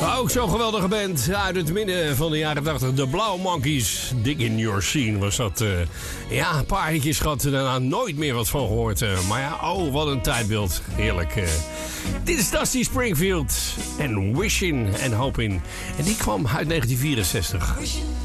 Ook zo'n geweldige band uit het midden van de jaren 80. De Blauw Monkeys. Dig in Your Scene was dat. Ja, een paar hitjes gehad. Daarna nooit meer wat van gehoord. Maar ja, oh, wat een tijdbeeld. Heerlijk. Dit is Dusty Springfield. En Wishing and Hoping. En die kwam uit 1964.